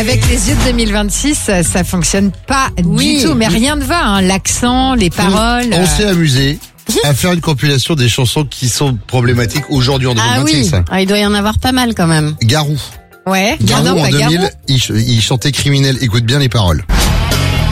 Avec les yeux de 2026, ça fonctionne pas du tout. Mais rien ne va, hein. L'accent, les paroles. On s'est amusé à faire une compilation des chansons qui sont problématiques aujourd'hui en 2026. Il doit y en avoir pas mal quand même. Garou. Ouais. Garou Non, en pas 2000, Garou. il chantait criminel. Écoute bien les paroles.